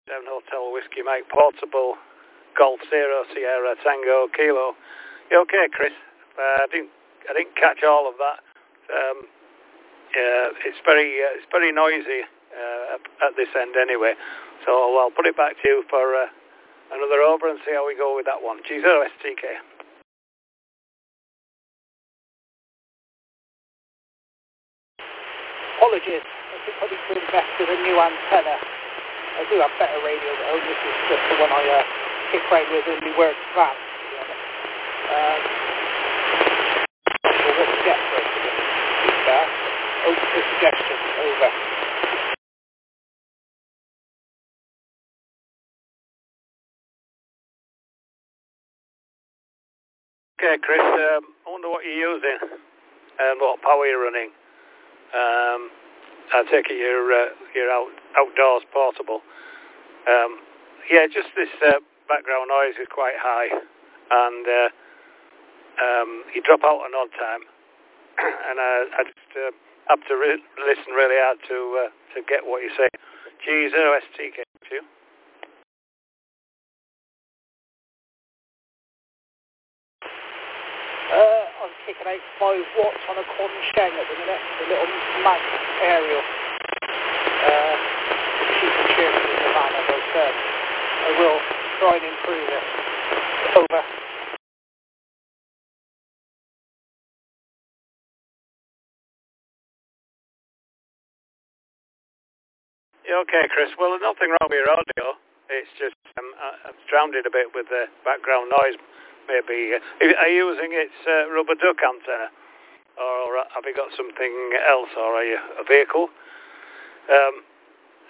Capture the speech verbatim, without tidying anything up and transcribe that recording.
Down Hotel Whiskey Mike Portable Golf Zero Sierra Tango Kilo. You okay, Chris? Uh, I didn't I didn't catch all of that. Um, yeah, it's very uh, it's very noisy uh, at this end anyway. So I'll put it back to you for uh, another over and see how we go with that one. G zero S T K. Apologies, I think I need to invest in a new antenna. I do have better radios at home. This is just the one I uh, kick around with in the work van, to be honest. Um, so what we get for it? Feedback, open for suggestions, over. Okay, Chris, um, I wonder what you're using and what power you're running. Um, I take it you're, uh, you're out, outdoors portable. Um, yeah, just this uh, background noise is quite high, and uh, um, you drop out an odd time, and uh, I just uh, have to re- listen really hard to uh, to get what you say. G zero S T K two. Uh, I'm kicking out five watts on a Concheng at the minute, the little mag aerial. Uh, cheap and cheerful in the van, as I said. I will try and improve it. Over. Yeah, okay, Chris. Well, there's nothing wrong with your audio. It's just um, I- I've drowned it a bit with the background noise. Maybe uh, are you using its uh, rubber duck antenna, or have you got something else, or are you a vehicle? Um,